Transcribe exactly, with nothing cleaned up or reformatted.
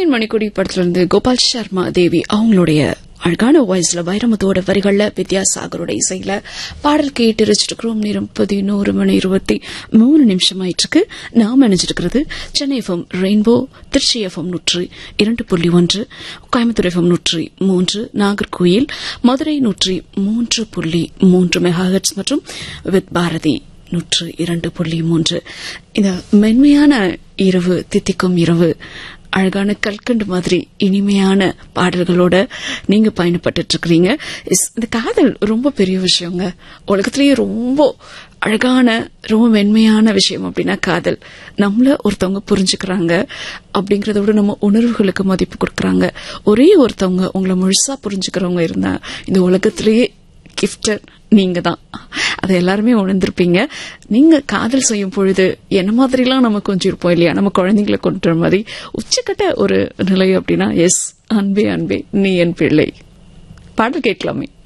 மன்னன் மணிக்கொடி படத்துல இருந்து கோபால் சர்மா தேவி அவங்களுடைய அழகான வாய்ஸ்ல வைரமுத்தோட வரிகள்ல வித்யாசாகரோட இசையில பாடல் கேட்டு ரசிச்சிருக்கிறோம். நேரம் பதினோரு மணி இருபத்தி மூணு நிமிஷம் ஆயிட்டு இருக்கு. நாம் நினைச்சிருக்கிறது Chennai FM rainbow, Trichy FM நூற்றி இரண்டு புள்ளி ஒன்று, கோயம்புத்தூர் எஃப்எம் நூற்றி மூன்று, நாகர்கோயில், மதுரை நூற்றி மூன்று புள்ளி மூன்று மெகாஹெர்ட்ஸ் மற்றும் வித் பாரதி நூற்று இரண்டு புள்ளி மூன்று. இந்த மென்மையான இரவு, தித்திக்கும் இரவு, அழகான கல்கண்டு மாதிரி இனிமையான பாடல்களோட நீங்க பயணப்பட்டு இருக்கிறீங்க. இந்த காதல் ரொம்ப பெரிய விஷயங்க. உலகத்திலேயே ரொம்ப அழகான, ரொம்ப மென்மையான விஷயம் அப்படின்னா காதல். நம்மள ஒருத்தவங்க புரிஞ்சுக்கிறாங்க அப்படிங்கறத விட நம்ம உணர்வுகளுக்கு மதிப்பு கொடுக்கறாங்க. ஒரே ஒருத்தவங்க உங்களை முழுசா புரிஞ்சுக்கிறவங்க இருந்தா இந்த உலகத்திலேயே கிஃப்டட் நீங்க தான். அதை எல்லாருமே உணர்ந்திருப்பீங்க. நீங்க காதல் செய்யும் பொழுது என்ன மாதிரிலாம் நம்ம கொஞ்சம் இருப்போம் இல்லையா, நம்ம குழந்தைங்களை கொண்டு மாதிரி உச்சக்கட்ட ஒரு நிலை அப்படின்னா எஸ், அன்பே அன்பே நீ என் பிள்ளை. பாடல் கேட்கலாமே.